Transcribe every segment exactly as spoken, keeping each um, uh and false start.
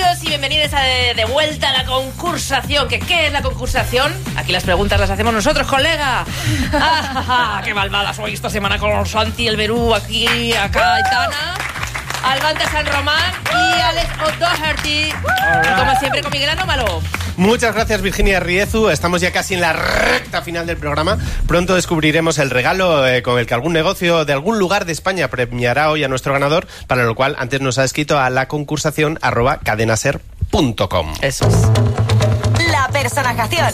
Bienvenidos y bienvenidas a de, de vuelta a la concursación. ¿Qué, ¿Qué es la concursación? Aquí las preguntas las hacemos nosotros, colega. ¡Ah, qué malvada soy esta semana con Santi, el Berú, aquí, acá, Aitana, Alganta San Román y Alex O'Doherty. Y como siempre con Miguel Anómalo. Muchas gracias, Virginia Riezu. Estamos ya casi en la recta final del programa. Pronto descubriremos el regalo eh, con el que algún negocio de algún lugar de España premiará hoy a nuestro ganador, para lo cual antes nos ha escrito a la concursación arroba cadenaser punto com. Eso es. La personajación.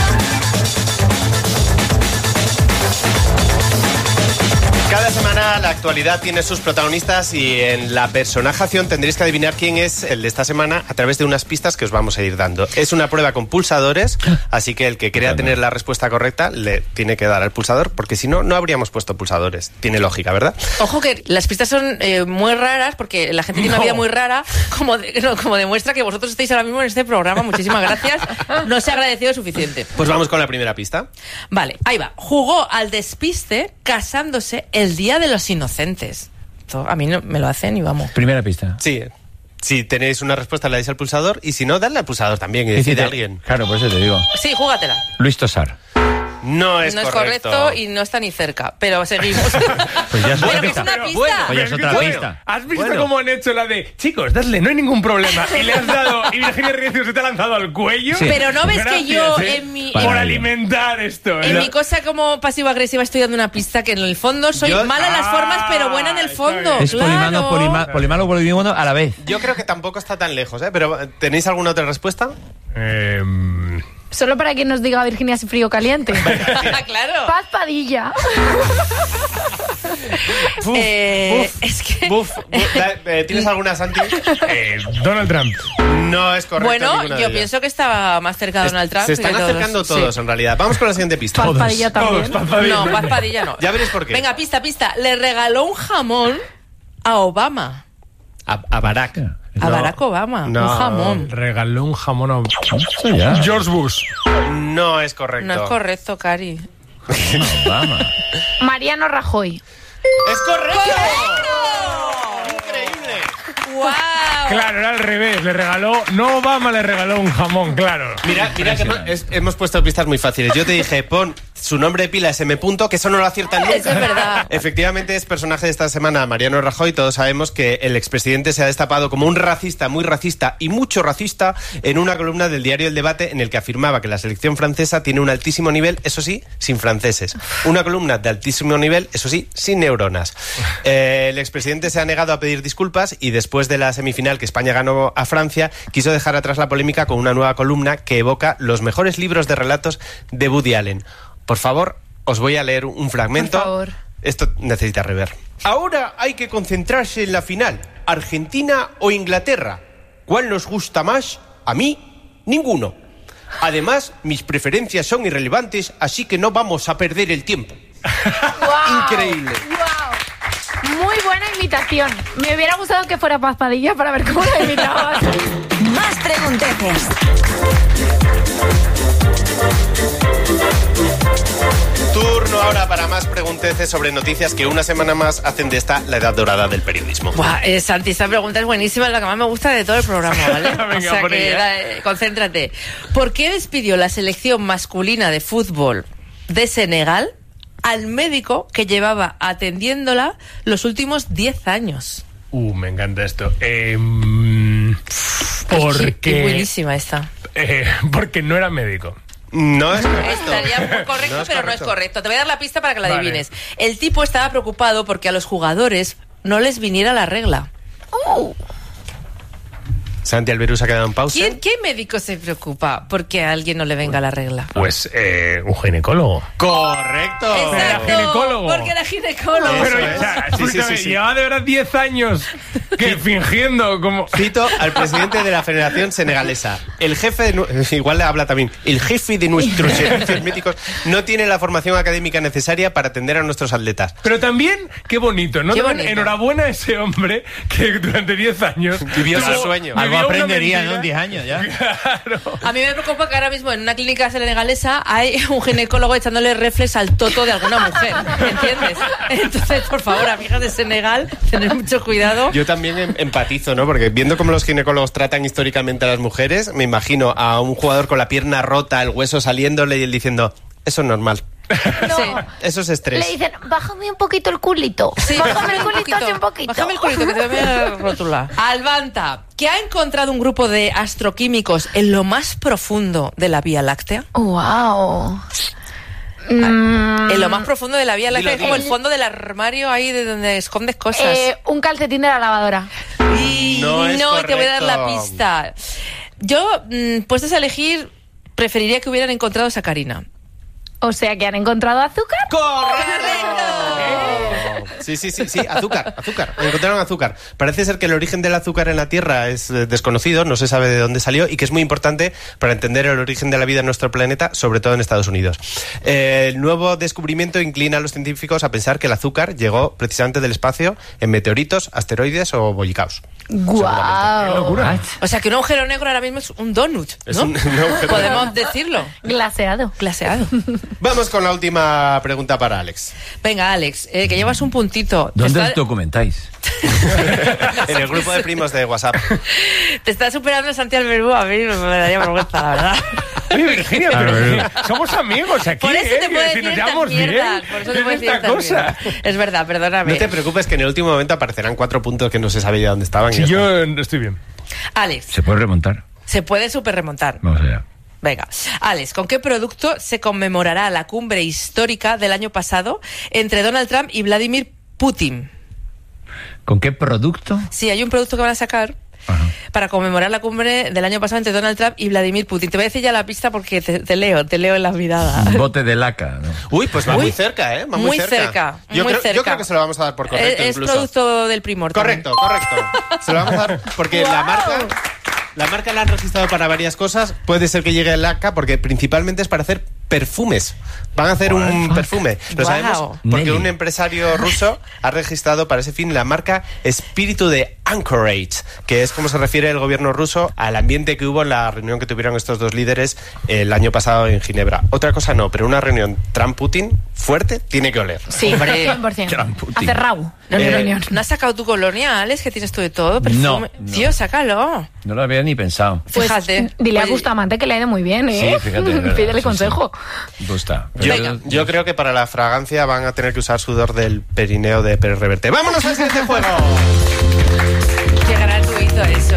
Cada semana la actualidad tiene sus protagonistas y en la personajación tendréis que adivinar quién es el de esta semana a través de unas pistas que os vamos a ir dando. Es una prueba con pulsadores, así que el que crea tener la respuesta correcta le tiene que dar al pulsador, porque si no, no habríamos puesto pulsadores. Tiene lógica, ¿verdad? Ojo que las pistas son eh, muy raras, porque la gente tiene No. una vida muy rara, como, de- no, como demuestra que vosotros estáis ahora mismo en este programa. Muchísimas gracias. No se ha agradecido suficiente. Pues vamos con la primera pista. Vale, ahí va. Jugó al despiste casándose el Día de los Inocentes. Esto a mí no me lo hacen y vamos. Primera pista. Sí. Si tenéis una respuesta, le dais al pulsador, y si no, dadle al pulsador también y decide a alguien. Claro, por eso te digo. Sí, júgatela. Luis Tosar. No es no es correcto. correcto y no está ni cerca, pero seguimos. Pues ya es Pero otra que es pista. una pista. Bueno, Oye, es otra Bueno, pista. ¿Has visto Bueno. cómo han hecho la de chicos, dadle, no hay ningún problema? Y le has dado, y Virginia Riezu se te ha lanzado al cuello. Sí. Pero no ves que Gracias, yo ¿eh? en mi... Por en- Para alimentar esto. En ¿eh? mi cosa como pasivo-agresiva estoy dando una pista que en el fondo soy Yo- mala en las Ah, formas, pero buena en el está fondo. bien. Es polimano, claro. polima- polimalo, polimano a la vez. Yo creo que tampoco está tan lejos, ¿eh? Pero ¿tenéis alguna otra respuesta? Em, Solo para que nos diga Virginia si frío o caliente. Claro. Paz Padilla. Buf, Eh, buf, es que... buf, buf. Da- eh, ¿Tienes alguna, Santi? eh, Donald Trump. No es correcto. Bueno, ninguna de yo ellas. pienso que estaba más cerca de Donald Trump. Se están que todos acercando los- todos, sí. en realidad. Vamos con la siguiente pista. Paz Padilla también. Todos, Paz Padilla. No, Paz Padilla no. Ya veréis por qué. Venga, pista, pista. Le regaló un jamón a Obama. A, a Barack. A No. Barack Obama. No. Un jamón. Regaló un jamón a Esto ya. George Bush. No es correcto. No es correcto, Cari. Vamos. Mariano Rajoy. ¡Es correcto! ¡Correcto! ¡Increíble! ¡Wow! Claro, era al revés. Le regaló, no Obama le regaló un jamón, claro. Mira, mira que hemos, es- hemos puesto pistas muy fáciles. Yo te dije, pon su nombre de pila es M. Punto, que eso no lo aciertan nunca. Eso es verdad. Efectivamente es personaje de esta semana Mariano Rajoy. Todos sabemos que el expresidente se ha destapado como un racista, muy racista y mucho racista en una columna del diario El Debate en el que afirmaba que la selección francesa tiene un altísimo nivel, eso sí, sin franceses. Una columna de altísimo nivel, eso sí, sin neuronas. Eh, el expresidente se ha negado a pedir disculpas y después de la semifinal que España ganó a Francia, quiso dejar atrás la polémica con una nueva columna que evoca los mejores libros de relatos de Woody Allen. Por favor, os voy a leer un fragmento. Por favor. Esto necesita rever. Ahora hay que concentrarse en la final. ¿Argentina o Inglaterra? ¿Cuál nos gusta más? A mí, ninguno. Además, mis preferencias son irrelevantes, así que no vamos a perder el tiempo. Wow. Increíble. Wow. Muy buena imitación. Me hubiera gustado que fuera Paz Padilla para ver cómo la imitabas. Más pregunteces. Turno ahora para más pregunteces sobre noticias que una semana más hacen de esta la edad dorada del periodismo. Buah, eh, Santi, esta pregunta es buenísima, es la que más me gusta de todo el programa, ¿vale? Venga, o sea por que, ella. la- eh, concéntrate. ¿Por qué despidió la selección masculina de fútbol de Senegal al médico que llevaba atendiéndola los últimos diez años? Uh, me encanta esto. Em, porque, Qué buenísima esta. eh, porque no era médico. No es correcto. Estaría muy correcto, No es pero no es correcto. correcto. Te voy a dar la pista para que la Vale. adivines. El tipo estaba preocupado porque a los jugadores no les viniera la regla. Santi Alberú se ha quedado en pausa. ¿Quién, ¿Qué médico se preocupa porque a alguien no le venga la regla? Pues eh, un ginecólogo. Correcto. Exacto, ginecólogo. porque era ginecólogo. Eso Pero, es. o sea, Sí, sí, escúchame, sí, sí. llevaba de verdad diez años que fingiendo como... Cito al presidente de la Federación Senegalesa. El jefe de... nu- Igual le habla también. El jefe de nuestros servicios médicos no tiene la formación académica necesaria para atender a nuestros atletas. Pero también, qué bonito, ¿no? Qué También bonito. Enhorabuena a ese hombre que durante diez años... Vivió su tuvo- sueño. vivió Algo una aprendería, mentira. ¿no? En diez años ya. Claro. A mí me preocupa que ahora mismo en una clínica senegalesa hay un ginecólogo echándole reflex al toto de alguna mujer, ¿entiendes? Entonces, por favor, amigas de Senegal, tener mucho cuidado. Yo también también em- empatizo, ¿no? Porque viendo cómo los ginecólogos tratan históricamente a las mujeres, me imagino a un jugador con la pierna rota, el hueso saliéndole y él diciendo, eso es normal. No. Sí. Eso es estrés. Le dicen, bájame un poquito el culito. Sí, bájame el culito así un poquito. Bájame el culito, que te voy a rotular. Albanta, que ha encontrado un grupo de astroquímicos en lo más profundo de la Vía Láctea. Wow. Mm, En lo más profundo de la Vía Láctea, Dilo, es como dilo. el fondo del armario ahí de donde escondes cosas. eh, un calcetín de la lavadora. y no es no, y te voy a dar la correcto. pista. Yo, mm, puestos a elegir, preferiría que hubieran encontrado sacarina. O sea, que han encontrado azúcar. Sí, sí, sí, sí, azúcar, azúcar. Encontraron azúcar. Parece ser que el origen del azúcar en la Tierra es eh, desconocido, no se sabe de dónde salió y que es muy importante para entender el origen de la vida en nuestro planeta, sobre todo en Estados Unidos. Eh, el nuevo descubrimiento inclina a los científicos a pensar que el azúcar llegó precisamente del espacio en meteoritos, asteroides o bollicaos. Guau. O sea, que un agujero negro ahora mismo es un donut, ¿no? Es un- un agujero Podemos decirlo. Glaseado. Glaseado. Vamos con la última pregunta para Alex. Venga, Alex, eh, que llevas un puntito. Te ¿Dónde está- os documentáis? En el grupo de primos de WhatsApp. Te está superando Santi Alberú, a mí me daría vergüenza, la verdad. Oye, Virginia, pero somos amigos aquí, Por eso ¿eh? te puedo Si decir nos estas llevamos bien, mierdas. Por eso te ¿qué puedo es decir esta estas cosa? mierdas. Es verdad, perdóname. No te preocupes que en el último momento aparecerán cuatro puntos que no se sabía dónde estaban. y Si ya está. yo estoy bien. Alex, ¿Se puede remontar? se puede super remontar. Vamos allá. Venga, Alex, ¿con qué producto se conmemorará la cumbre histórica del año pasado entre Donald Trump y Vladimir Putin? ¿Con qué producto? Sí, hay un producto que van a sacar Ajá. para conmemorar la cumbre del año pasado entre Donald Trump y Vladimir Putin. Te voy a decir ya la pista porque te, te leo, te leo en las miradas. Un bote de laca, ¿no? Uy, pues va Uy, muy cerca, ¿eh? Va muy, muy cerca, Yo, muy creo, yo cerca. creo que se lo vamos a dar por correcto, es, es incluso. producto del Primor. también. Correcto, correcto. Se lo vamos a dar porque la marca... La marca la han registrado para varias cosas. Puede ser que llegue el A C A porque principalmente es para hacer perfumes. Van a hacer un perfume. Lo Guau. sabemos porque Nelly. un empresario ruso ha registrado para ese fin la marca Espíritu de Anchorage, que es como se refiere el gobierno ruso al ambiente que hubo en la reunión que tuvieron estos dos líderes el año pasado en Ginebra. Otra cosa no, pero una reunión Trump-Putin fuerte tiene que oler. Sí, Hombre. cien por ciento. Trump Putin. Hace rabo. No Eh, es reunión. ¿No has sacado tu colonia, Alex, que tienes tú de todo? Perfume. No, no. Tío, sácalo. No lo había ni pensado. Pues, Fíjate. dile a Pues- Bustamante que le ha ido muy bien, ¿eh? Sí, fíjate. es verdad, Pídele sí, consejo. sí. Gusta. Yo, Venga. yo creo que para la fragancia van a tener que usar sudor del perineo de Pérez Reverte. ¡Vámonos al siguiente juego! Qué gratuito eso.